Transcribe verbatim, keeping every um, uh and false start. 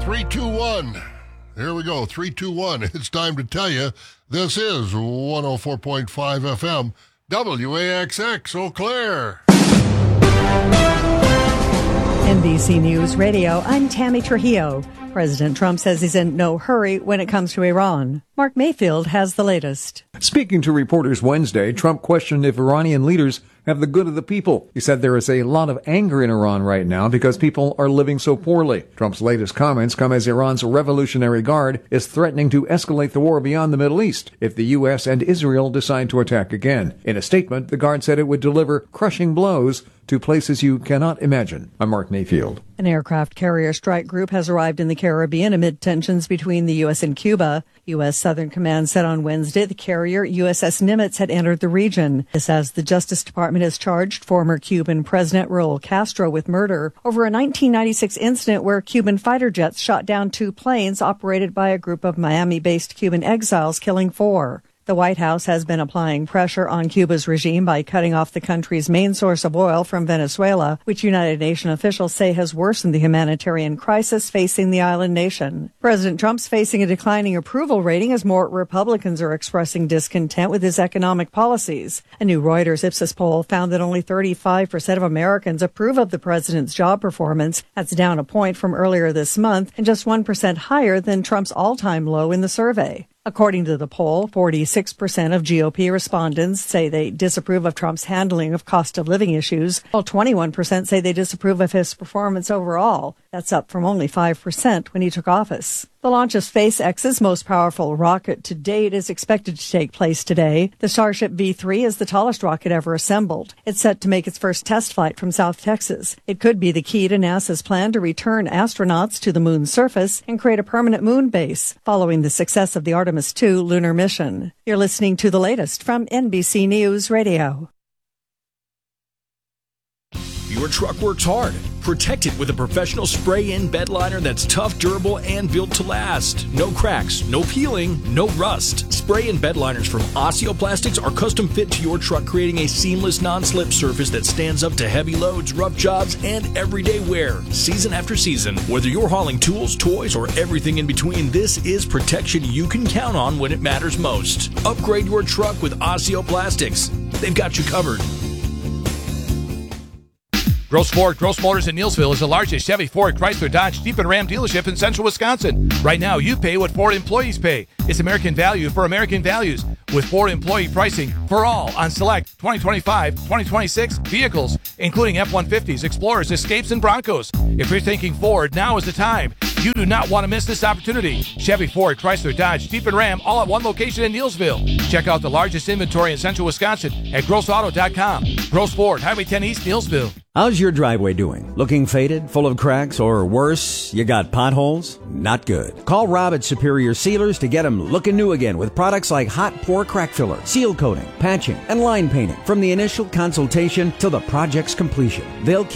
three two one. Here we go, three two one. It's time to tell you this is one oh four point five F M, W A X X, Eau Claire. N B C News Radio, I'm Tammy Trujillo. President Trump says he's in no hurry when it comes to Iran. Mark Mayfield has the latest. Speaking to reporters Wednesday, Trump questioned if Iranian leaders have the good of the people. He said there is a lot of anger in Iran right now because people are living so poorly. Trump's latest comments come as Iran's Revolutionary Guard is threatening to escalate the war beyond the Middle East if the U S and Israel decide to attack again. In a statement, the Guard said it would deliver crushing blows to places you cannot imagine. I'm Mark Mayfield. An aircraft carrier strike group has arrived in the Caribbean amid tensions between the U S and Cuba. U S Southern Command said on Wednesday the carrier U S S Nimitz had entered the region. This as the Justice Department has charged former Cuban President Raul Castro with murder over a nineteen ninety-six incident where Cuban fighter jets shot down two planes operated by a group of Miami-based Cuban exiles, killing four. The White House has been applying pressure on Cuba's regime by cutting off the country's main source of oil from Venezuela, which United Nations officials say has worsened the humanitarian crisis facing the island nation. President Trump's facing a declining approval rating as more Republicans are expressing discontent with his economic policies. A new Reuters Ipsos poll found that only thirty-five percent of Americans approve of the president's job performance. That's down a point from earlier this month and just one percent higher than Trump's all-time low in the survey. According to the poll, forty-six percent of G O P respondents say they disapprove of Trump's handling of cost of living issues, while twenty-one percent say they disapprove of his performance overall. That's up from only five percent when he took office. The launch of SpaceX's most powerful rocket to date is expected to take place today. The Starship V three is the tallest rocket ever assembled. It's set to make its first test flight from South Texas. It could be the key to NASA's plan to return astronauts to the moon's surface and create a permanent moon base, following the success of the Artemis two lunar mission. You're listening to the latest from N B C News Radio. Your truck works hard. Protect it with a professional spray-in bed liner that's tough, durable, and built to last. No cracks, no peeling, no rust. Spray-in bed liners from Osteoplastics are custom fit to your truck, creating a seamless non-slip surface that stands up to heavy loads, rough jobs, and everyday wear. Season after season, whether you're hauling tools, toys, or everything in between, this is protection you can count on when it matters most. Upgrade your truck with Osteoplastics. They've got you covered. Gross Ford, Gross Motors in Neillsville is the largest Chevy, Ford, Chrysler, Dodge, Jeep, and Ram dealership in central Wisconsin. Right now, you pay what Ford employees pay. It's American value for American values with Ford employee pricing for all on select twenty twenty-five, twenty twenty-six vehicles, including F one fifties, Explorers, Escapes, and Broncos. If you're thinking Ford, now is the time. You do not want to miss this opportunity. Chevy, Ford, Chrysler, Dodge, Jeep, and Ram all at one location in Neillsville. Check out the largest inventory in central Wisconsin at gross auto dot com. Gross Ford, Highway ten East, Neillsville. How's your driveway doing? Looking faded, full of cracks, or worse, you got potholes? Not good. Call Rob at Superior Sealers to get them looking new again with products like hot pour crack filler, seal coating, patching, and line painting. From the initial consultation to the project's completion, they'll